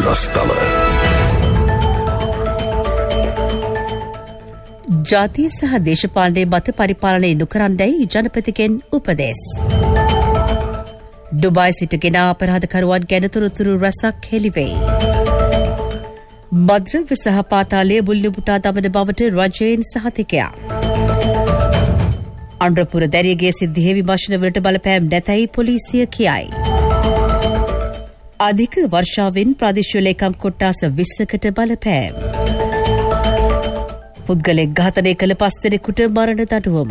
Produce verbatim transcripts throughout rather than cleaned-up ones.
රස්තල. ජාතිය සහ දේශපාලනයේ මත පරිපාලනය නොකරන්නයි ජනපතිගෙන් උපදෙස්. ඩුබායි සිටගෙන අපරාධකරුවන් ගැන තොරතුරු රැසක් හෙළිවෙයි. මද්‍රව්‍ය සහ පාතාලය බුල්ලුපුටා දමන බවට රජයෙන් සහතිකයක්. අනුරපුර දැරියගේ සිද්ධියේ විමර්ශනවලට බලපෑම් නැතැයි පොලිසිය කියයි. අධික වර්ෂාවෙන් ප්‍රාදේශීය ලේකම් කොට්ටාස විස්සකට බලපෑම්. පුද්ගලෙක් ඝාතනය කළ පස් දෙනෙකුට මරණ දඬුවම.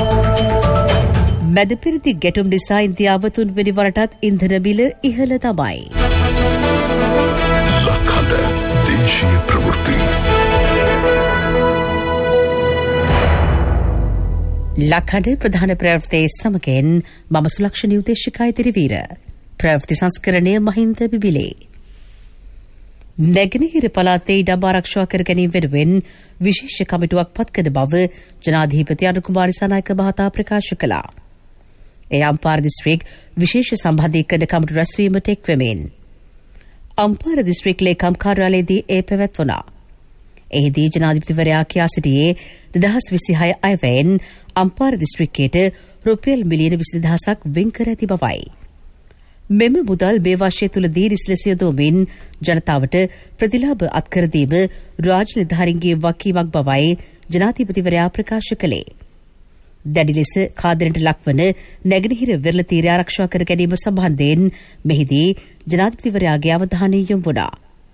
මැදපෙරදි ගැටුම් නිසා ඉන්දියාව තුන්වෙනි වරටත් ඉන්ධන මිල ඉහළ තමයි. ලක්හඬ දේශීය ප්‍රවෘත්ති. ලක්හඬ ප්‍රධාන ප්‍රවෘත්ති සමගින් මම සුලක්ෂණ උදේශිකා ඉදිරිවීර. ප්‍රවෘත්ති සංස්කරණය මහින්ද බිබිලේ. නැගෙනහිර පළාතේ ඉඩම් ආරක්ෂා කර ගැනීම වෙනුවෙන් විශේෂ කමිටුවක් පත් කළ බව ජනාධිපති අනුකුමාර දිසානායක මහතා ප්‍රකාශ කළා. ඒ අම්පාර දිස්ත්‍රික් විශේෂ සම්බන්ධීකරණ කමිටු රැස්වීමට එක්වෙමින් අම්පාර දිස්ත්‍රික් ලේකම් කාර්යාලයේදී ඒ පැවැත්වුණා. එහිදී ජනාධිපතිවරයා කියා සිටියේ දෙදහස් විසිහය අයවැයෙන් අම්පාර දිස්ත්‍රික්කයට රුපියල් මිලියන විසි දහසක් වෙන් කර ඇති බවයි. මෙම මුදල් මේ වර්ෂය තුළදී රිස්ලෙස යොදවමින් ජනතාවට ප්‍රතිලාභ අත්කරදීම රාජ්‍ය නිලධාරීන්ගේ වගකීමක් බවයි ජනාධිපතිවරයා ප්‍රකාශ කළේ. දැඩි ලෙස කාදරයට ලක්වන නැගෙනහිර වෙරළ තීරය ආරක්ෂා කර ගැනීම සම්බන්ධයෙන් මෙහිදී ජනාධිපතිවරයාගේ අවධානය යොමු වුණා.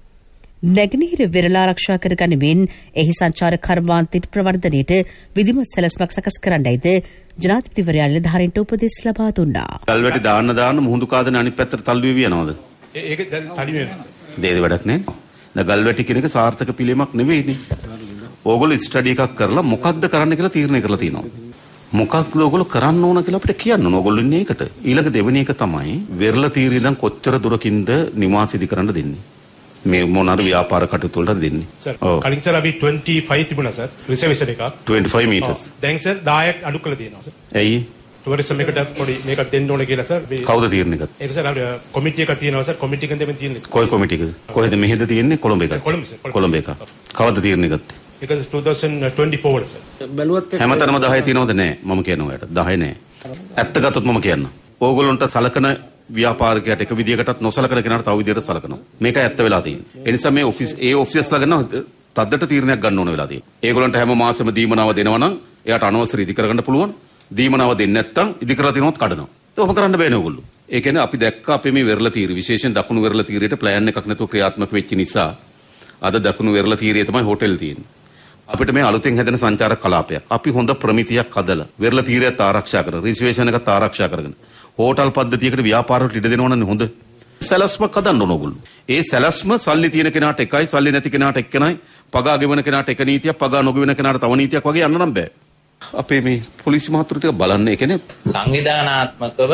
නැගෙනහිර වෙරළ ආරක්ෂා කර ගනිමින් එහි සංචාර කර්මාන්තයට ප්‍රවර්ධනයට විධිමත් සැලැස්මක් සකස් කරන්නයිද ජනාධිපතිවරයා නිලධාරීන්ට උපදෙස් ලබා දුන්නා. ගල්වැටි දාන්න දාන්න මුහුදු කාදන අනිත් පැත්තට තල්ලු වෙවි යනවද? ඒක දැන් තනි වෙනවා. දෙයද වැඩක් නෑ. දැන් ගල්වැටි කියන එක සාර්ථක පිළිමක් නෙවෙයිනේ. ඕගොල්ලෝ ස්ටඩි එකක් කරලා මොකක්ද කරන්න කියලා තීරණය කරලා තියෙනවා. මොකක්ද ඕගොල්ලෝ කරන්න ඕන කියලා අපිට කියන්න ඕන. ඕගොල්ලෝ ඉන්නේ ඒකට. ඊළඟ දෙවෙනි එක තමයි වෙරළ තීරය දැන් කොච්චර දුරකින්ද නිවාස ඉදි කරන්න දෙන්නේ. මේ මොනාර ව්‍යාපාර කටයුතු වලට දෙන්නේ. සර් කලින් සර් අපි twenty-five තිබුණා සර් රිසර්වේෂන් එකක් twenty-five meters. දැන් සර් දහයක් අඩු කරලා තියෙනවා සර්. ඇයි? ටුවරිසම් එකට පොඩි මේකක් දෙන්න ඕනේ කියලා සර්. කවුද තීරණය කරන්නේ? ඒක සර් අපේ කොමිටි එකක් තියෙනවා සර්. කොමිටි එකෙන් දෙමින් තියෙන්නේ. කොයි කොමිටි එකද? කොහෙද මෙහෙද තියෙන්නේ? කොළඹ එකද? කොළඹ සර්. කොළඹ එක. කවද්ද තීරණය ගත්තේ? ඒක twenty twenty-four වල සර්. බැලුවත් හැමතැනම දහය තියෙනවද? නෑ. මම කියනවා ඔයාලට දහය නෑ. ඇත්ත ගත්තොත් මම කියන්න. ඕගොල්ලන්ට සලකන ව්‍යාපාරිකයට එක විදියකටත් නොසලකන කෙනාට තව විදියකට සලකනවා. මේක ඇත්ත වෙලා තියෙන්නේ. ඒ නිසා මේ ඔෆිස් ඒ ඔෆිසර්ස්ලා ගන්න තද්දට තීරණයක් ගන්න ඕන වෙලා තියෙන්නේ. ඒගොල්ලන්ට හැම මාසෙම දීමනාව දෙනවා නම් එයාට අනවසර ඉදි කරගන්න පුළුවන්. දීමනාව දෙන්නේ නැත්නම් ඉදි කරලා තිනොත් කඩනවා. ඒක ඔබ කරන්න බෑනේ ඕගොල්ලෝ. ඒ කියන්නේ අපි දැක්ක අපේ මේ වෙරළ තීරය විශේෂයෙන් දකුණු වෙරළ තීරයට ප්ලෑන් එකක් නැතුව ක්‍රියාත්මක වෙච්ච නිසා අද දකුණු වෙරළ තීරයේ තමයි හෝටල් තියෙන්නේ. අපිට මේ අලුතෙන් හැදෙන සංචාරක කලාපයක්. අපි හොඳ ප්‍රමිතියක් හදලා වෙරළ තීරයත් ආරක්ෂා කරන රිසර්වේෂන් එකත් ආරක්ෂා කරගෙන හෝටල් පද්ධතියකට ව්‍යාපාරවලට ඉඩ දෙනවනේ හොඳ. සැලැස්මක් හදන්න ඕන ඕගොල්ලෝ. ඒ සැලැස්ම සල්ලි තියෙන කෙනාට එකයි සල්ලි නැති කෙනාට එක්කෙනයි. පගා ගෙවන කෙනාට එක නීතියක් පගා නොගෙවන කෙනාට තව නීතියක් වගේ යන්න නම් බෑ. අපේ මේ පොලිසි මහතුරු ටික බලන්න ඒ කියන්නේ සංවිධානාත්මකව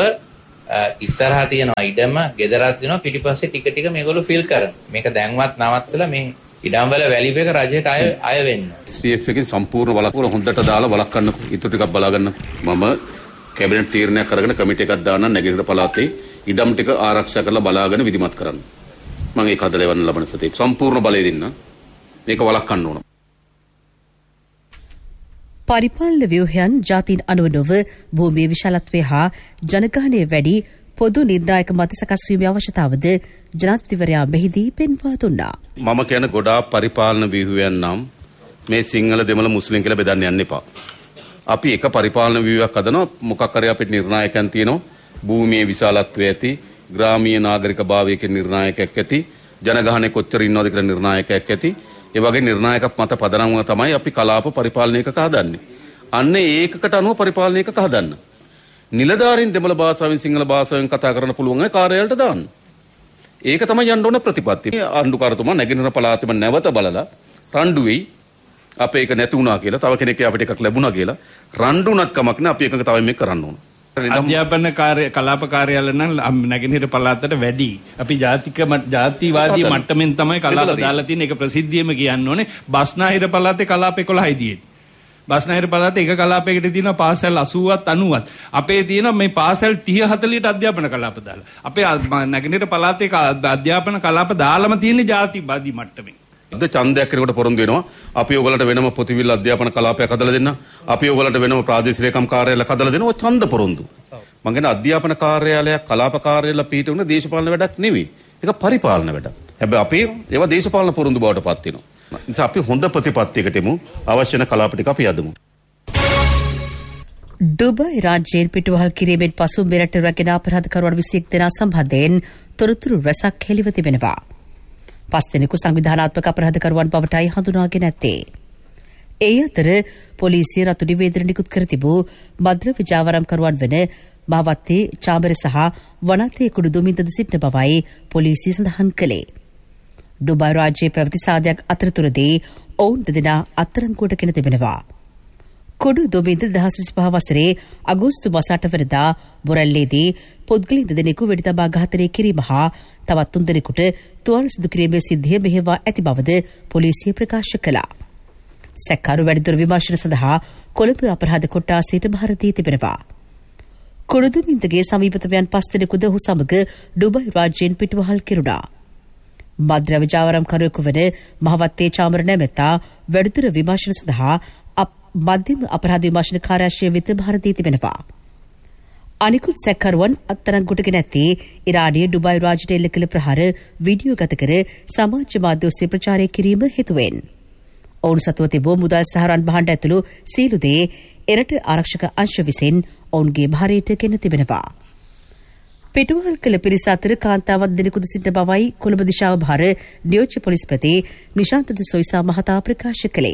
ඉස්සරහා තියෙනවා ඉඩම ගෙදරක් තියෙනවා පිටිපස්සේ ටික ටික මේගොල්ලෝ ෆිල් කරනවා. මේක දැන්වත් නවත්තලා මේ ඉඩම් වල වැලියු එක රජයට අය අය වෙන්න. එස් ටී එෆ් එකෙන් සම්පූර්ණ වලක්වල හොඳට දාලා වලක්වන්න ඊට ටිකක් බලා ගන්න. මම කැබිනට් තීරණයක් කරගෙන කමිටු එකක් දාන්න නැගෙනහිර පළාතේ ඉඩම් ටික ආරක්ෂා කරලා බලාගෙන විධිමත් කරන්න. මම ඒක හදලා එවන්න ලබන සතියේ සම්පූර්ණ බලය දෙන්න. මේක වළක්වන්න ඕන. පරිපාලන ව්‍යුහයන් ජාතීන් අනුව නොව භූමියේ විශාලත්වය හා ජනගහනය වැඩි පොදු නිර්ණායක මත සකස් වීමේ අවශ්‍යතාවද ජනාධිපතිවරයා මෙහිදී පෙන්වා දුන්නා. මම කියන ගොඩාක් පරිපාලන ව්‍යුහයන් නම් මේ සිංහල දෙමළ මුස්ලිම් කියලා බෙදන්න යන්න එපා. අපි එක පරිපාලන ව්‍යුහයක් හදනවා මොකක් හරි අපිට නිර්ණායකයන් තියෙනවා භූමියේ විශාලත්වය ඇති ග්‍රාමීය නාගරික භාවයක නිර්ණායකයක් ඇති ජනගහනය කොච්චර ඉන්නවද කියලා නිර්ණායකයක් ඇති ඒ වගේ නිර්ණායක මත පදනම්ව තමයි අපි කලාප පරිපාලන එකක හදන්නේ. අන්න ඒකකට අනුව පරිපාලන එකක හදන්න. නිලධාරීන් දෙමළ භාෂාවෙන් සිංහල භාෂාවෙන් කතා කරන්න පුළුවන් අය කාර්යාලයට දාන්න. ඒක තමයි යන්න ඕන ප්‍රතිපත්තිය. ආණ්ඩුකාරතුමා නැගෙනහිර පළාතෙම නැවත බලලා රණ්ඩු වෙයි අපේ එක නැති වුණා කියලා තව කෙනෙක් අපිට එකක් ලැබුණා කියලා රණ්ඩුණක් කමක් නෑ අපි එකක තව මේක කරන්න ඕන. අධ්‍යාපන කාර්ය කලාප කාර්යාල නම් නැගෙනහිර පළාතට වැඩි. අපි ජාතික ජාතිවාදී මට්ටමින් තමයි කලාප දාලා තියෙන එක ප්‍රසිද්ධියම කියන්න ඕනේ. බස්නාහිර පළාතේ කලාප එකොළහයි තියෙන්නේ. බස්නාහිර පළාතේ එක කලාපයකට තියෙනවා පාසල් අසූවත් අනූවත්. අපේ තියෙනවා මේ පාසල් තිහ හතළිහට අධ්‍යාපන කලාප දාලා. අපේ නැගෙනහිර පළාතේ අධ්‍යාපන කලාප දාලම තියෙන්නේ ජාතිවාදී මට්ටමේ. ද ඡන්දයක් කෙනෙකුට පොරොන්දු වෙනවා. අපි ඔයගලන්ට වෙනම පොතිවිල් අධ්‍යාපන කලාපයක් හදලා දෙන්න. අපි ඔයගලන්ට වෙනම ප්‍රාදේශීය ලේකම් කාර්යාලයක් හදලා දෙනවා. ඔය ඡන්ද පොරොන්දු. මම කියන්නේ අධ්‍යාපන කාර්යාලයක් කලාප කාර්යාලයක් පිහිටුන දේශපාලන වැඩක් නෙවෙයි. ඒක පරිපාලන වැඩක්. හැබැයි අපි ඒවා දේශපාලන පොරොන්දු බවට පත් වෙනවා. ඒ නිසා අපි හොඳ ප්‍රතිපත්තියකට එමු. අවශ්‍ය වෙන කලාප ටික අපි යදමු. ඩුබයි රාජ්‍යයෙන් පිටුවහල් කිරීමෙන් පසු මෙරට රැගෙන අපරාධකරුවන් විසිඑක් දෙනා සම්බන්ධයෙන් තොරතුරු රැසක් හෙළිව තිබෙනවා. පස් දෙනෙකු සංවිධානාත්මක අපරාධකරුවන් බවටයි හඳුනාගෙන ඇත්තේ. ඒ අතර පොලිසිය රතු නිවේදන නිකුත් කර තිබූ මද්‍රව්‍ය ජාවාරම්කරුවන් වන මාවත්තේ චාමර සහ වනාතේ කුඩු දුමින්දද සිටින බවයි පොලිසිය සඳහන් කළේ. ඩුබයි රාජ්‍යයේ පැවති සාදයක් අතරතුරදී ඔවුන් දෙදෙනා අත්අඩංගුවට ගෙන තිබෙනවා. කුඩු දුමින්ද දෙදහස් විසිපහ වසරේ අගෝස්තු මාස අට වෙනිදා බොරැල්ලේදී පුද්ගලයන් දෙදෙනෙකු වෙඩි තබා ඝාතනය කිරීම හා තවත් තුන් දෙනෙකුට තුවාල සිදු කිරීමේ සිද්ධිය මෙහෙවා ඇති බවද පොලිසිය ප්‍රකාශ කළා. සැකකරු වැඩිදුර විමර්ශන සඳහා කොළඹ අපරාධ කොට්ටාසයට භාර දී තිබෙනවා. කුඩු දුමින්දගේ සමීපතමයන් පස් දෙනෙකුද ඔහු සමග ඩුබයි රාජ්‍යයෙන් පිටුවහල් කෙරුණා. මද්‍රව්‍ය ජාවාරම්කරුවෙකු වන මහවත්තේ චාමර නැමැත්තා වැඩිදුර විමර්ශන සඳහා මධ්‍යම අපරාධ විමර්ශන කාර්යාංශය වෙත භාර දී තිබෙනවා. අනිකුත් සැකකරුවන් අත්අඩංගුවට ගෙන ඇත්තේ ඉරානයේ ඩුබයි රාජ්‍යයට එල්ල කළ ප්‍රහාර වීඩියෝ ගත කර සමාජ මාධ්‍ය ඔස්සේ ප්‍රචාරය කිරීම හේතුවෙන්. ඔවුන් සතුව තිබූ මුදල් සහ රන් භාණ්ඩ ඇතුළු සියලු දේ එරට ආරක්ෂක අංශ විසින් ඔවුන්ගේ භාරයට ගෙන තිබෙනවා. පිටුවහල් කළ පිරිස අතර කාන්තාවන් දෙනෙකුද සිටින බවයි කොළඹ දිශාව භාර නියෝජ්‍ය පොලිස්පති නිශාන්ත සොයිසා මහතා ප්‍රකාශ කළේ.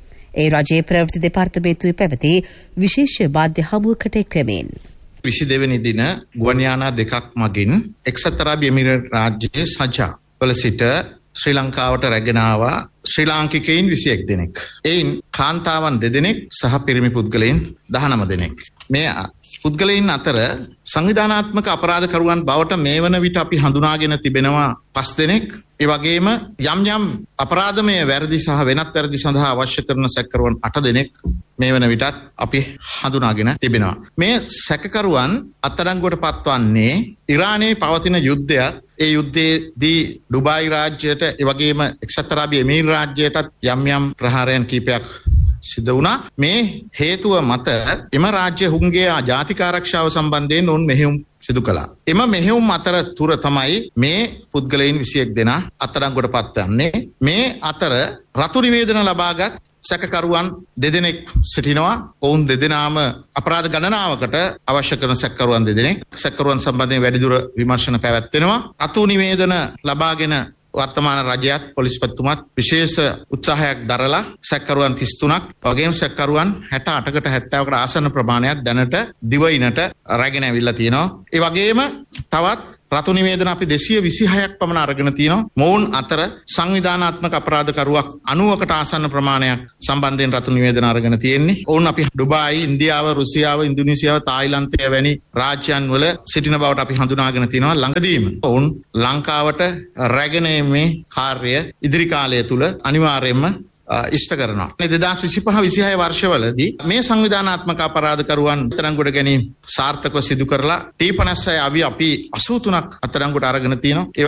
ඒ රජයේ ප්‍රවෘත්ති දෙපාර්තමේන්තුවේ පැවති විශේෂ මාධ්‍ය හමුවකට එක්වමින් විසි දෙවැනි දින ගුවන් යානා දෙකක් මගින් එක්සත් අරාබි එමිරේට් රාජ්‍යයේ සජා වල සිට ශ්‍රී ලංකාවට රැගෙන ආවා ශ්‍රී ලාංකිකයින් විසිඑක් දෙනෙක්. එයින් කාන්තාවන් දෙදෙනෙක් සහ පිරිමි පුද්ගලයන් දහනව දෙනෙක්. මේ පුද්ගලයන් අතර සංවිධානාත්මක අපරාධකරුවන් බවට මේ වන විට අපි හඳුනාගෙන තිබෙනවා පස් දෙනෙක්. ඒ වගේම යම් යම් අපරාධමය වැරදි සහ වෙනත් වැරදි සඳහා අවශ්‍ය කරන සැකකරුවන් අට දෙනෙක් මේ වන විටත් අපි හඳුනාගෙන තිබෙනවා. මේ සැකකරුවන් අත්අඩංගුවට පත්වන්නේ ඉරානයේ පවතින යුද්ධයක්. ඒ යුද්ධයේදී ඩුබයි රාජ්‍යයට ඒ වගේම එක්සත් අරාබි එමිරේට් රාජ්‍යයටත් යම් යම් ප්‍රහාරයන් කීපයක් සිද්ධ වුණා. මේ හේතුව මත එම රාජ්‍ය හුන්ගේ ජාතික ආරක්ෂාව සම්බන්ධයෙන් ඔවුන් මෙහෙයුම් සිදු කළා. එම මෙහෙයුම් අතර තුර තමයි මේ පුද්ගලයන් විසිඑක් දෙනා අත්අඩංගුවට පත්වන්නේ. මේ අතර රතු නිවේදන ලබාගත් සැකකරුවන් දෙදෙනෙක් සිටිනවා. ඔවුන් දෙදෙනාම අපරාධ ගණනාවකට අවශ්‍ය කරන සැකකරුවන් දෙදෙනෙක්. සැකකරුවන් සම්බන්ධයෙන් වැඩිදුර විමර්ශන පැවැත්වෙනවා. රතු නිවේදන ලබාගෙන වර්තමාන රජයත් පොලිස්පතිතුමත් විශේෂ උත්සාහයක් දරලා සැකකරුවන් තිස් තුනක් වගේම සැකකරුවන් හැට අටකට හැත්තෑවකට ආසන්න ප්‍රමාණයක් දැනට දිවයිනට රැගෙන ඇවිල්ලා තියෙනවා. ඒ වගේම තවත් රතු නිවේදන අපි දෙසිය විසිහයක් පමණ අරගෙන තියෙනවා. මොවුන් අතර සංවිධානාත්මක අපරාධකරුවක් අනූවකට ආසන්න ප්‍රමාණයක් සම්බන්ධයෙන් රතු නිවේදන අරගෙන තියෙන්නේ. ඔවුන් අපි ඩුබායි, ඉන්දියාව, රුසියාව, ඉන්දුනීසියාව, තායිලන්තය වැනි රාජ්‍යයන් වල සිටින බවට අපි හඳුනාගෙන තියෙනවා. ළඟදීම ඔවුන් ලංකාවට රැගෙන මේ කාර්යය ඉදිරි කාලය තුල අනිවාර්යයෙන්ම ඉෂ්ට කරනවා. දෙදහස් විසිපහ විසිහය වර්ෂවලදී මේ සංවිධානාත්මක අපරාධකරුවන් අත්අඩංගුවට ගැනීම සාර්ථකව සිදු කරලා ටී පනස් හය අවි අපි අසූ තුනක් අත්අඩංගුවට අරගෙන තියෙනවා.